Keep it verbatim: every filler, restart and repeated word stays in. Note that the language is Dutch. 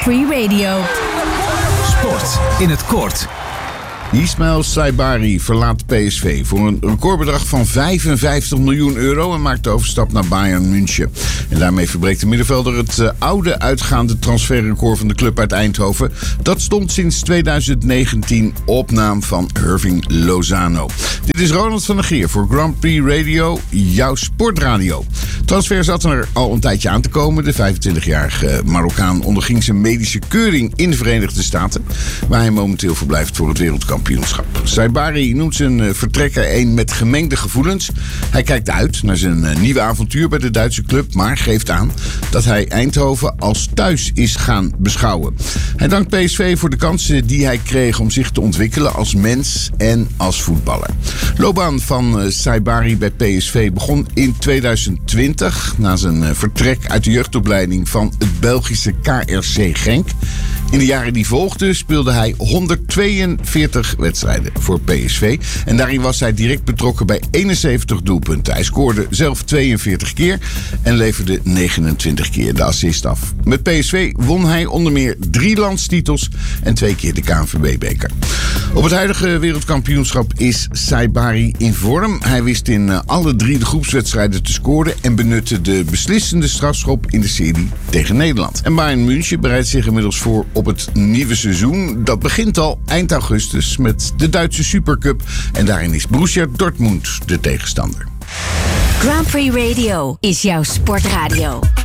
Prix Radio. Sport in het kort. Ismail Saibari verlaat P S V voor een recordbedrag van vijfenvijftig miljoen euro en maakt de overstap naar Bayern München. En daarmee verbreekt de middenvelder het uh, oude uitgaande transferrecord van de club uit Eindhoven. Dat stond sinds tweeduizend negentien op naam van Irving Lozano. Dit is Ronald van der Geer voor Grand Prix Radio, jouw sportradio. Transfer zat er al een tijdje aan te komen. De vijfentwintigjarige Marokkaan onderging zijn medische keuring in de Verenigde Staten, waar hij momenteel verblijft voor het wereldkampioenschap. Saibari noemt zijn vertrekker een met gemengde gevoelens. Hij kijkt uit naar zijn nieuwe avontuur bij de Duitse club, maar geeft aan dat hij Eindhoven als thuis is gaan beschouwen. Hij dankt P S V voor de kansen die hij kreeg om zich te ontwikkelen als mens en als voetballer. Loopbaan van Saibari bij P S V begon in tweeduizend twintig na zijn vertrek uit de jeugdopleiding van het Belgische K R C Genk. In de jaren die volgden speelde hij honderdtweeënveertig wedstrijden voor P S V. En daarin was hij direct betrokken bij eenenzeventig doelpunten. Hij scoorde zelf tweeënveertig keer en leverde negenentwintig keer de assist af. Met P S V won hij onder meer drie landstitels en twee keer de K N V B-beker. Op het huidige wereldkampioenschap is Saibari in vorm. Hij wist in alle drie de groepswedstrijden te scoren en benutte de beslissende strafschop in de serie tegen Nederland. En Bayern München bereidt zich inmiddels voor op het nieuwe seizoen. Dat begint al eind augustus met de Duitse Supercup. En daarin is Borussia Dortmund de tegenstander. Grand Prix Radio is jouw sportradio.